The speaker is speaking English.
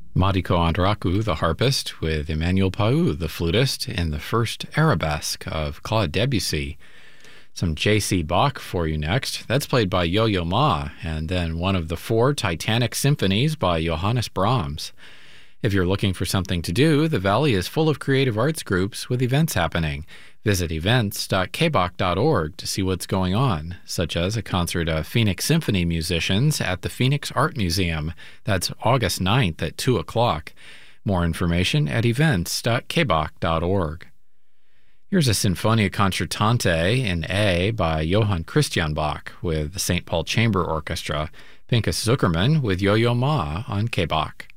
Madiko Andraku, the harpist, with Emmanuel Pau, the flutist, in the first arabesque of Claude Debussy. Some J.C. Bach for you next. That's played by Yo-Yo Ma, and then one of the 4 Titanic symphonies by Johannes Brahms. If you're looking for something to do, the Valley is full of creative arts groups with events happening. Visit events.kbach.org to see what's going on, such as a concert of Phoenix Symphony musicians at the Phoenix Art Museum. That's August 9th at 2 o'clock. More information at events.kbach.org. Here's a Sinfonia Concertante in A by Johann Christian Bach with the St. Paul Chamber Orchestra. Pinchas Zuckerman with Yo-Yo Ma on K-Bach.